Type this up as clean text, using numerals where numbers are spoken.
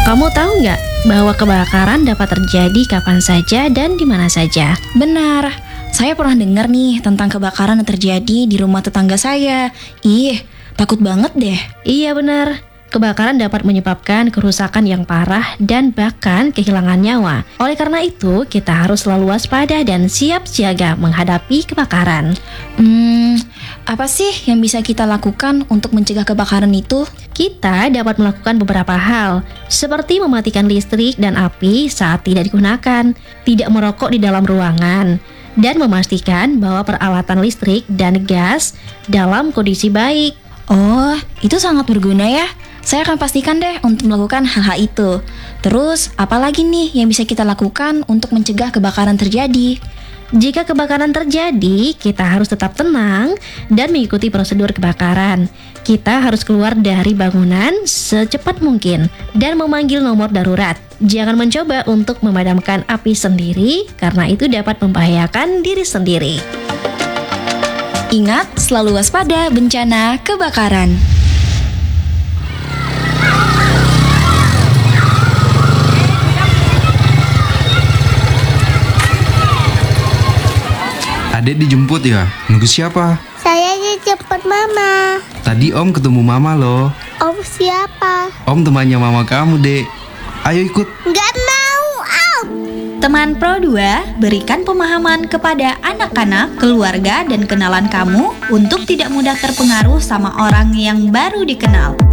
Kamu tahu nggak bahwa kebakaran dapat terjadi kapan saja dan di mana saja? Benar, saya pernah dengar nih tentang kebakaran yang terjadi di rumah tetangga saya. Ih, takut banget deh. Iya benar. Kebakaran dapat menyebabkan kerusakan yang parah dan bahkan kehilangan nyawa. Oleh karena itu, kita harus selalu waspada dan siap siaga menghadapi kebakaran. Apa sih yang bisa kita lakukan untuk mencegah kebakaran itu? Kita dapat melakukan beberapa hal, seperti mematikan listrik dan api saat tidak digunakan, tidak merokok di dalam ruangan, dan memastikan bahwa peralatan listrik dan gas dalam kondisi baik. Oh, itu sangat berguna ya. Saya akan pastikan deh untuk melakukan hal-hal itu. Terus, apa lagi nih yang bisa kita lakukan untuk mencegah kebakaran terjadi? Jika kebakaran terjadi, kita harus tetap tenang dan mengikuti prosedur kebakaran. Kita harus keluar dari bangunan secepat mungkin dan memanggil nomor darurat. Jangan mencoba untuk memadamkan api sendiri karena itu dapat membahayakan diri sendiri. Ingat, selalu waspada bencana kebakaran. Adek dijemput ya? Nunggu siapa? Saya dijemput mama. Tadi Om ketemu Mama loh. Om siapa? Om temannya Mama kamu, Dek. Ayo ikut. Nggak mau, Om. Teman Pro 2 berikan pemahaman kepada anak-anak, keluarga, dan kenalan kamu untuk tidak mudah terpengaruh sama orang yang baru dikenal.